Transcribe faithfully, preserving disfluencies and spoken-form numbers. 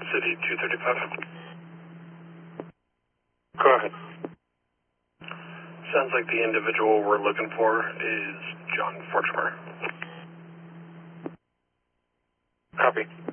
City two thirty-five. Go ahead. Sounds like the individual we're looking for is John Forchmer. Copy.